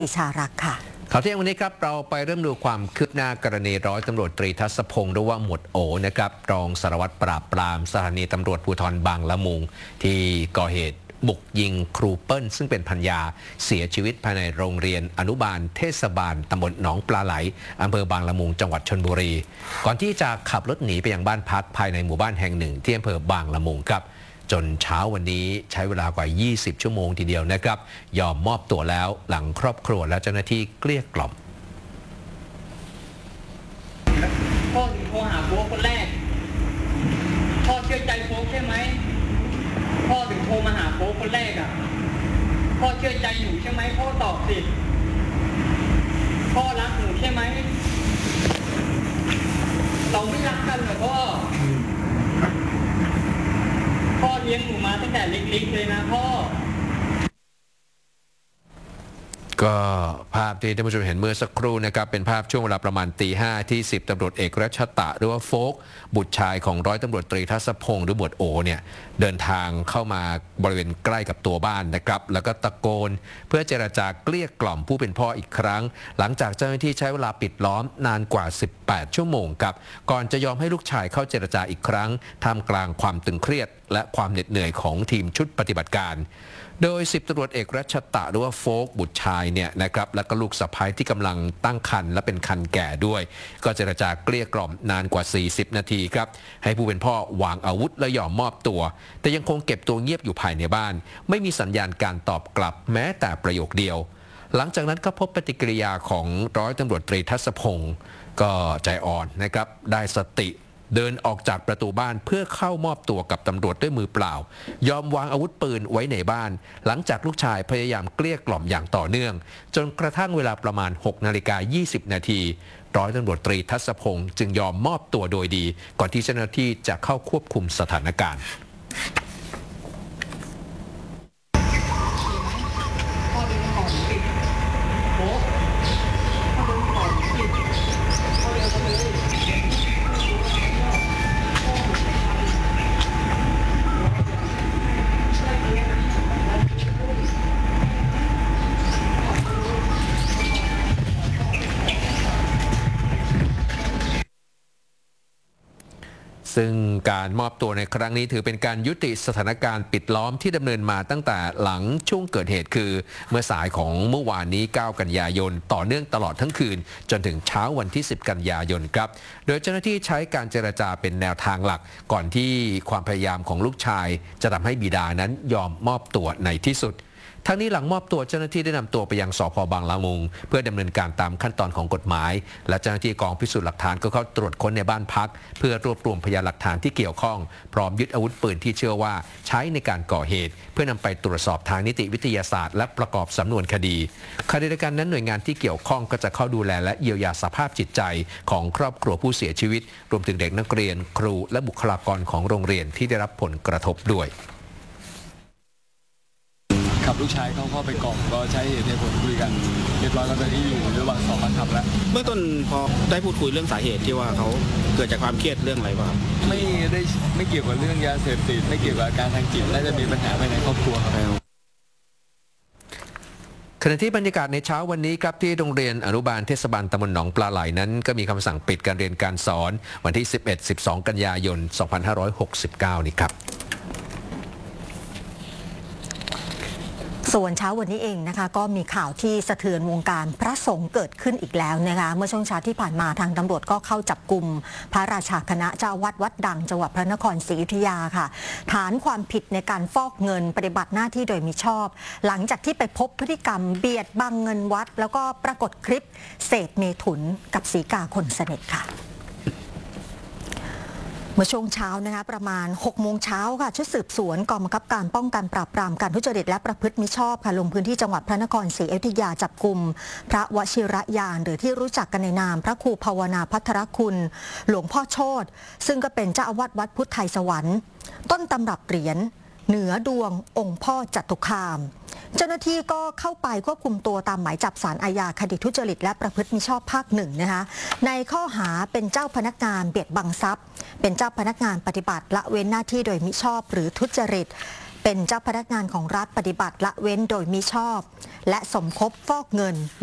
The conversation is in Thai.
อิชารักษ์ค่ะข่าวเที่ยงวันนี้ครับเราไปเริ่มดูความคืบหน้ากรณีร้อยตำรวจตรีทัศพงศ์หรือว่าหมวดโอนะครับรองสารวัตรปราบปรามสถานีตำรวจภูธรบางละมุงที่ก่อเหตุบุกยิงครูเปิ้ลซึ่งเป็นภรรยาเสียชีวิตภายในโรงเรียนอนุบาลเทศบาลตำบลหนองปลาไหลอำเภอบางละมุงจังหวัดชลบุรีก่อนที่จะขับรถหนีไปยังบ้านพักภายในหมู่บ้านแห่งหนึ่งที่อำเภอบางละมุงครับจนเช้าวันนี้ใช้เวลากว่า20ชั่วโมงทีเดียวนะครับยอมมอบตัวแล้วหลังครอบครัวและเจ้าหน้าที่เกลี้ยกล่อมพ่อถึงโทรหาโฟกคนแรกพ่อเชื่อใจโฟกใช่ไหมพ่อถึงโทรมาหาโฟกคนแรกอ่ะพ่อเชื่อใจหนูใช่ไหมพ่อตอบสิพ่อรักหนูใช่ไหมเราไม่รักกันเหรอพ่อเลี้ยงหนูมาตั้งแต่เล็กๆเลยนะพ่อก็ภาพที่ท่านผู้ชมเห็นเมื่อสักครู่นะครับเป็นภาพช่วงเวลาประมาณตี 5ที่10ตำรวจเอกรัชตะหรือว่าโฟกบุตรชายของร้อยตำรวจตรีทัศพงศ์หรือหมวดโอเนี่ยเดินทางเข้ามาบริเวณใกล้กับตัวบ้านนะครับแล้วก็ตะโกนเพื่อเจรจาเกลี้ยกล่อมผู้เป็นพ่ออีกครั้งหลังจากเจ้าหน้าที่ใช้เวลาปิดล้อมนานกว่า18ชั่วโมงครับก่อนจะยอมให้ลูกชายเข้าเจรจาอีกครั้งท่ามกลางความตึงเครียดและความเหน็ดเหนื่อยของทีมชุดปฏิบัติการโดย10ตำรวจเอกรัชตะหรือว่าโฟกบุตรชายเนี่ยนะครับและก็ลูกสะใภ้ที่กำลังตั้งครรภ์และเป็นครรภ์แก่ด้วยก็เจรจาเกลี้ยกล่อมนานกว่า40นาทีครับให้ผู้เป็นพ่อวางอาวุธและยอมมอบตัวแต่ยังคงเก็บตัวเงียบอยู่ภายในบ้านไม่มีสัญญาณการตอบกลับแม้แต่ประโยคเดียวหลังจากนั้นก็พบปฏิกิริยาของร้อยตำรวจตรีทัศพงศ์ก็ใจอ่อนนะครับได้สติเดินออกจากประตูบ้านเพื่อเข้ามอบตัวกับตำรวจด้วยมือเปล่ายอมวางอาวุธปืนไว้ในบ้านหลังจากลูกชายพยายามเกลี้ยกล่อมอย่างต่อเนื่องจนกระทั่งเวลาประมาณ6:20 นาทีร้อยตำรวจตรีทัศพงศ์จึงยอมมอบตัวโดยดีก่อนที่เจ้าหน้าที่จะเข้าควบคุมสถานการณ์ซึ่งการมอบตัวในครั้งนี้ถือเป็นการยุติสถานการณ์ปิดล้อมที่ดำเนินมาตั้งแต่หลังช่วงเกิดเหตุคือเมื่อสายของเมื่อวานนี้9กันยายนต่อเนื่องตลอดทั้งคืนจนถึงเช้าวันที่10กันยายนครับโดยเจ้าหน้าที่ใช้การเจรจาเป็นแนวทางหลักก่อนที่ความพยายามของลูกชายจะทำให้บิดานั้นยอมมอบตัวในที่สุดทั้งนี้หลังมอบตัวเจ้าหน้าที่ได้นำตัวไปยังสภ.บางละมุงเพื่อดำเนินการตามขั้นตอนของกฎหมายและเจ้าหน้าที่กองพิสูจน์หลักฐานก็เข้าตรวจค้นในบ้านพักเพื่อรวบรวมพยานหลักฐานที่เกี่ยวข้องพร้อมยึดอาวุธปืนที่เชื่อว่าใช้ในการก่อเหตุเพื่อนำไปตรวจสอบทางนิติวิทยาศาสตร์และประกอบสำนวนคดีขณะเดียวกันนั้นหน่วยงานที่เกี่ยวข้องก็จะเข้าดูแลและเยียวยาสภาพจิตใจของครอบครัวผู้เสียชีวิตรวมถึงเด็กนักเรียนครูและบุคลากรของโรงเรียนที่ได้รับผลกระทบด้วยขับลูกชายเข้าไปกล่อมก็ใช้เหตุผลคุยกันเรียบร้อยก็ตอนนี้อยู่ระหว่างสอบปากคำแล้วเบื้องต้นพอได้พูดคุยเรื่องสาเหตุที่ว่าเขาเกิดจากความเครียดเรื่องอะไรบ้างไม่เกี่ยวกับเรื่องยาเสพติดไม่เกี่ยวกับอาการทางจิตน่าจะมีปัญหาภายในครอบครัวครับขณะที่บรรยากาศในเช้าวันนี้ครับที่โรงเรียนอนุบาลเทศบาลตำบลหนองปลาไหลนั้นก็มีคำสั่งปิดการเรียนการสอนวันที่11-12 กันยายน 2569 นี้ครับส่วนเช้าวันนี้เองนะคะก็มีข่าวที่สะเทือนวงการพระสงฆ์เกิดขึ้นอีกแล้วนะคะเมื่อช่วงเช้าที่ผ่านมาทางตำรวจก็เข้าจับกุมพระราชาคณะเจ้าวัดดังจังหวัดพระนครศรีอยุธยาค่ะฐานความผิดในการฟอกเงินปฏิบัติหน้าที่โดยมิชอบหลังจากที่ไปพบพฤติกรรมเบียดบังเงินวัดแล้วก็ปรากฏคลิปเสพเมถุนกับศรีกาคนสนิทค่ะเมื่อช่วงเช้านะคะประมาณ6 โมงเช้าค่ะชุดสืบสวนกองบังคับการป้องกันปราบปรามการทุจริตและประพฤติมิชอบค่ะลงพื้นที่จังหวัดพระนครศรีอยุธยาจับกุมพระวชิรยานหรือที่รู้จักกันในนามพระครูภาวนาภัทรคุณหลวงพ่อโชติซึ่งก็เป็นเจ้าอาวาสวัดพุทธไทยสวรรค์ต้นตำรับเหรียญเหนือดวงองค์พ่อจตุคามเจ้าหน้าที่ก็เข้าไปควบคุมตัวตามหมายจับศาลอาญาคดีทุจริตและประพฤติมิชอบภาค 1นะคะในข้อหาเป็นเจ้าพนักงานเบียดบังทรัพย์เป็นเจ้าพนักงานปฏิบัติละเว้นหน้าที่โดยมิชอบหรือทุจริตเป็นเจ้าพนักงานของรัฐปฏิบัติละเว้นโดยมิชอบ และสมคบฟอกเงิน